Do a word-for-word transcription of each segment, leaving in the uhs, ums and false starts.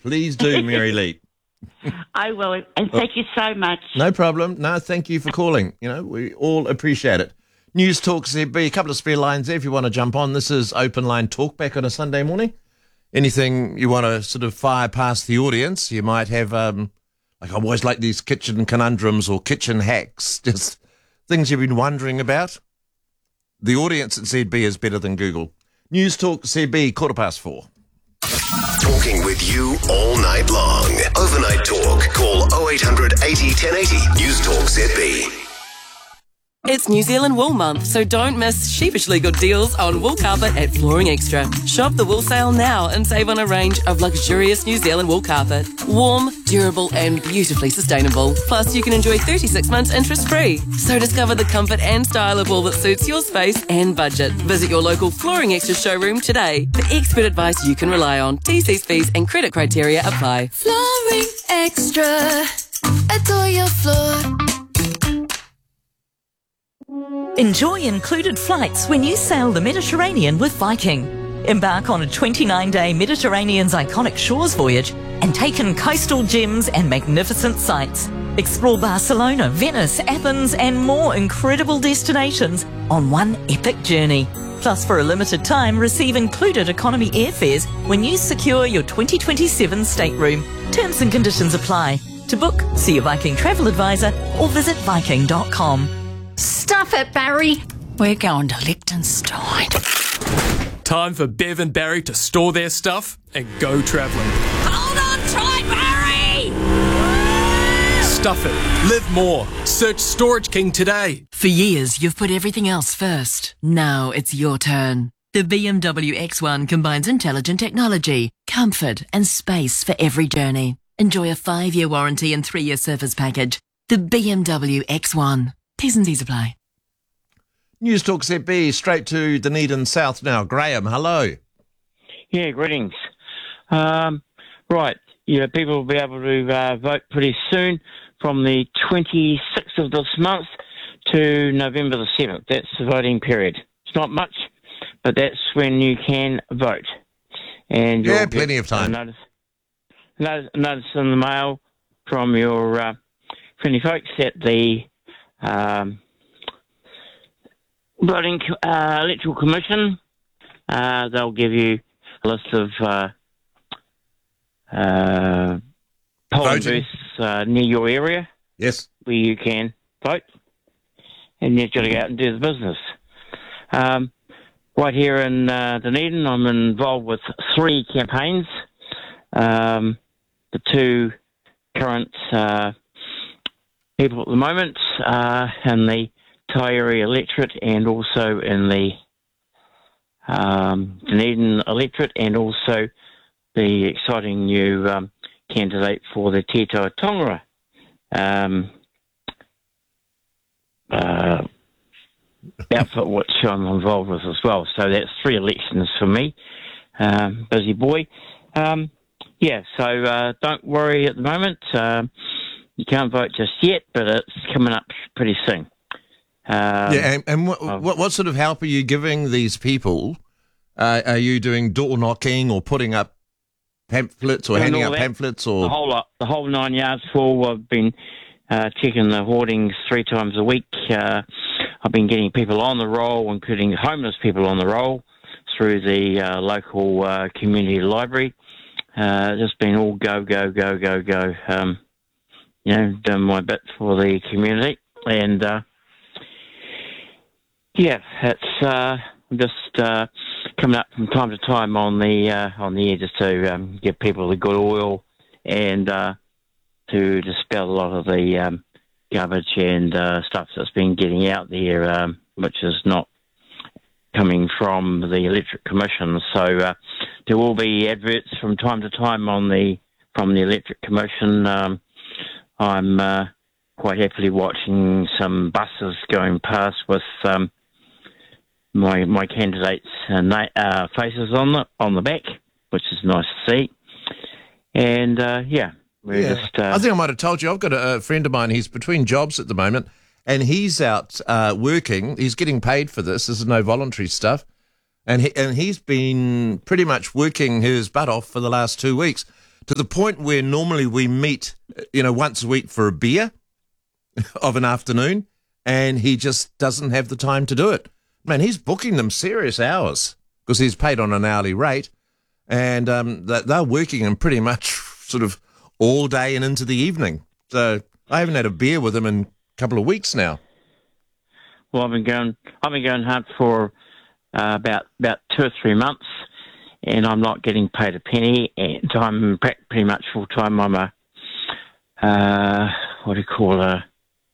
Please do, Mary Lee. I will, and thank you so much. No problem. No, thank you for calling. You know, we all appreciate it. News Talk Z B, a couple of spare lines there if you want to jump on. This is Open Line Talk back on a Sunday morning. Anything you want to sort of fire past the audience, you might have, um, like I always like these kitchen conundrums or kitchen hacks, just things you've been wondering about. The audience at Z B is better than Google. News Talk Z B, quarter past four. Talking with you all night long. Overnight Talk. Call oh eight hundred eighty, ten eighty. News Talk Z B. It's New Zealand Wool Month, so don't miss sheepishly good deals on wool carpet at Flooring Extra. Shop the wool sale now and save on a range of luxurious New Zealand wool carpet. Warm, durable and beautifully sustainable. Plus, you can enjoy thirty-six months interest-free. So discover the comfort and style of wool that suits your space and budget. Visit your local Flooring Extra showroom today for expert advice you can rely on. T Cs, fees and credit criteria apply. Flooring Extra. Adore your floor. Enjoy included flights when you sail the Mediterranean with Viking. Embark on a twenty-nine day Mediterranean's iconic shores voyage and take in coastal gems and magnificent sights. Explore Barcelona, Venice, Athens and more incredible destinations on one epic journey. Plus, for a limited time, receive included economy airfares when you secure your twenty twenty-seven stateroom. Terms and conditions apply. To book, see your Viking travel advisor or visit viking dot com. Stuff it, Barry. We're going to Liechtenstein. Time for Bev and Barry to store their stuff and go travelling. Hold on tight, Barry! Stuff it. Live more. Search Storage King today. For years, you've put everything else first. Now it's your turn. The B M W X one combines intelligent technology, comfort and space for every journey. Enjoy a five-year warranty and three-year service package. The B M W X one. T's and C's apply. News Talk Z B, straight to Dunedin South now. Graham, hello. Yeah, greetings. Um, right, yeah, people will be able to uh, vote pretty soon from the twenty-sixth of this month to November the seventh. That's the voting period. It's not much, but that's when you can vote. And yeah, plenty of time. Notice, notice, notice in the mail from your uh, friendly folks at the Um, voting uh, electoral commission. Uh, they'll give you a list of uh, uh, polling booths uh, near your area. Yes, where you can vote, and you've got to go out and do the business. Um, right here in uh, Dunedin, I'm involved with three campaigns. Um, the two current uh, people at the moment uh, in the Taieri electorate and also in the um, Dunedin electorate, and also the exciting new um, candidate for the Tito Tongara um, uh, outfit, which I'm involved with as well. So that's three elections for me. Um, busy boy. Um, yeah, so uh, don't worry at the moment. Um, You can't vote just yet, but it's coming up pretty soon. Um, yeah, and, and what, what, what sort of help are you giving these people? Uh, are you doing door knocking or putting up pamphlets or handing out that, pamphlets? Or the whole lot, the whole nine yards full. I've been uh, checking the hoardings three times a week. Uh, I've been getting people on the roll, including homeless people on the roll, through the uh, local uh, community library. Uh, just been all go, go, go, go, go. Um, You know, done my bit for the community, and uh, yeah, it's uh, just uh, coming up from time to time on the uh, on the air just to um, give people the good oil and uh, to dispel a lot of the um, garbage and uh, stuff that's been getting out there, um, which is not coming from the Electric Commission. So uh, there will be adverts from time to time on the from the Electric Commission. Um, I'm uh, quite happily watching some buses going past with um, my my candidates' uh, na- uh, faces on the on the back, which is nice to see. And uh, yeah, we're yeah. just. Uh, I think I might have told you. I've got a, a friend of mine. He's between jobs at the moment, and he's out uh, working. He's getting paid for this. This is no voluntary stuff, and he, and he's been pretty much working his butt off for the last two weeks. to the point where normally we meet, you know, once a week for a beer of an afternoon, and he just doesn't have the time to do it. Man, he's booking them serious hours because he's paid on an hourly rate, and um, they're working him pretty much sort of all day and into the evening. So I haven't had a beer with him in a couple of weeks now. Well, I've been going. I've been going hard for uh, about about two or three months, and I'm not getting paid a penny. And I'm pre- pretty much full time. I'm a uh, what do you call a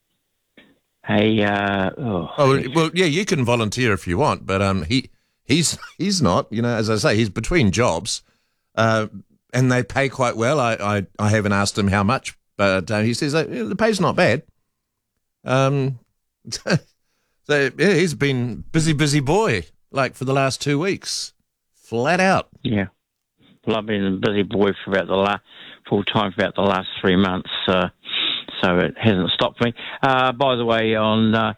a uh, oh, oh well, yeah, you can volunteer if you want, but um, he he's he's not. You know, as I say, he's between jobs, uh, and they pay quite well. I, I, I haven't asked him how much, but uh, he says uh, the pay's not bad. Um. So, yeah, he's been busy, busy boy, like, for the last two weeks. Flat out. Yeah. Well, I've been a busy boy for about the last, full time for about the last three months, uh, so it hasn't stopped me. Uh, by the way, on uh,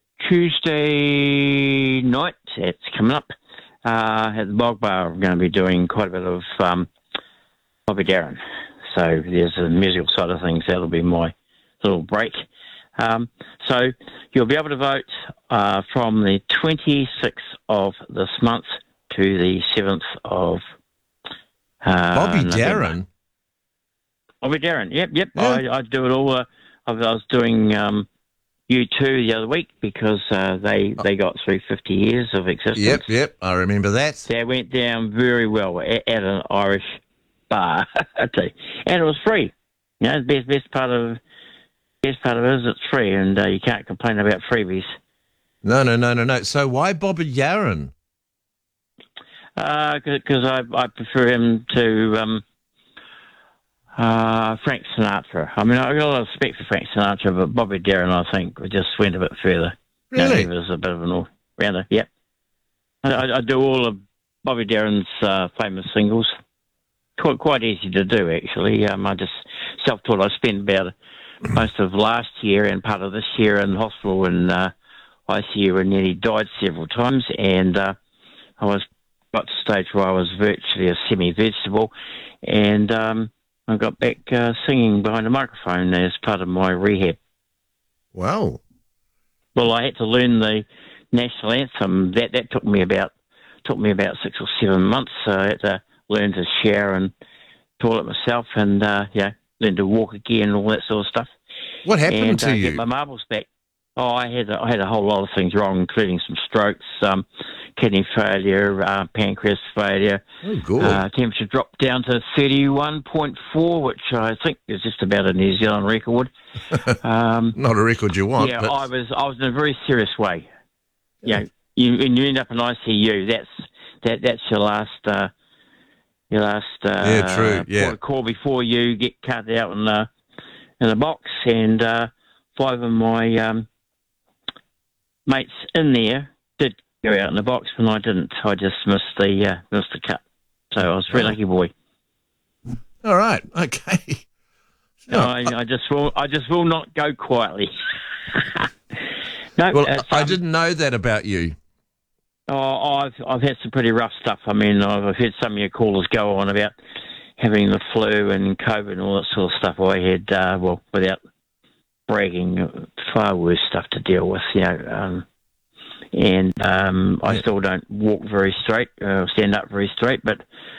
Tuesday night, it's coming up, uh, at the Bog Bar, I'm going to be doing quite a bit of um, Bobby Darin. So there's the musical side of things. That'll be my little break. Um, so you'll be able to vote uh, from the twenty-sixth of this month to the seventh of uh, Bobby November. Darin? Bobby Darin, yep, yep. Yeah. I, I do it all. Uh, I was doing um, U two the other week because uh, they, they got through fifty years of existence. Yep, yep, I remember that. That went down very well at, at an Irish bar, I tell you. And it was free. You know, the best, best part of... best part of it is it's free, and uh, you can't complain about freebies. No, no, no, no, no. So why Bobby Darin? Because uh, I, I prefer him to um, uh, Frank Sinatra. I mean, I've got a lot of respect for Frank Sinatra, but Bobby Darin, I think, just went a bit further. Really? You know, he was a bit of an all-rounder, yep. I, I, I do all of Bobby Darin's uh, famous singles. Quite, quite easy to do, actually. Um, I just self-taught. I spent about most of last year and part of this year in hospital and uh, I C U and nearly died several times, and uh, I was got to the stage where I was virtually a semi-vegetable, and um, I got back uh, singing behind a microphone as part of my rehab. Wow. Well, I had to learn the national anthem. That that took me about took me about six or seven months. So I had to learn to shower and toilet myself, and uh, yeah. learn to walk again and all that sort of stuff. What happened and, to uh, you? Get my marbles back. Oh, I had a, I had a whole lot of things wrong, including some strokes, um, kidney failure, uh, pancreas failure. Oh, good. Uh, temperature dropped down to thirty-one point four, which I think is just about a New Zealand record. Um, Not a record you want. yeah, but... I was I was in a very serious way. Yeah, you know, you, when you end up in I C U, that's that that's your last. Uh, Your last uh, yeah, true. Yeah. call before you get cut out in the in the box, and uh, five of my um, mates in there did go out in the box, and I didn't. I just missed the uh, missed the cut, so I was a very lucky boy. All right, okay. No, I, I just will. I just will not go quietly. no, well, uh, I some, didn't know that about you. Oh, I've I've had some pretty rough stuff. I mean, I've heard some of your callers go on about having the flu and COVID and all that sort of stuff. I had, uh, well, without bragging, far worse stuff to deal with, you know. Um, and um, I still don't walk very straight, uh, stand up very straight, but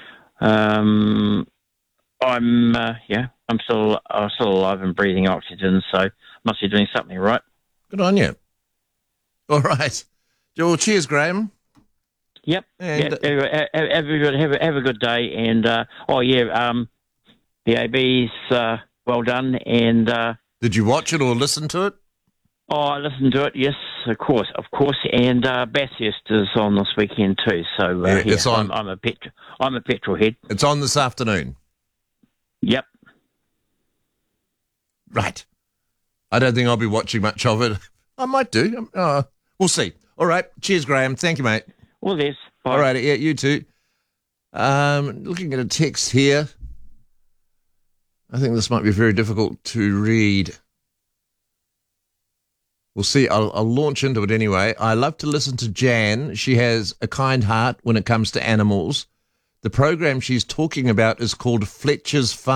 um, I'm, uh, yeah, I'm still I'm still alive and breathing oxygen, so must be doing something right. Good on you. All right. Well, cheers, Graham. Yep. And, yeah, have, have, have, a good, have, a, have a good day. And, uh, oh, yeah, um, the A B's uh, well done. And uh, did you watch it or listen to it? Oh, I listened to it, yes, of course, of course. And uh, Bathurst is on this weekend too. So uh, yeah, yeah, it's on. I'm, I'm a pet, I'm a petrol head. It's on this afternoon. Yep. Right. I don't think I'll be watching much of it. I might do. Uh, we'll see. All right. Cheers, Graham. Thank you, mate. All this. Bye. All right. Yeah, you too. Um, looking at a text here. I think this might be very difficult to read. We'll see. I'll, I'll launch into it anyway. I love to listen to Jan. She has a kind heart when it comes to animals. The program she's talking about is called Fletcher's Farm.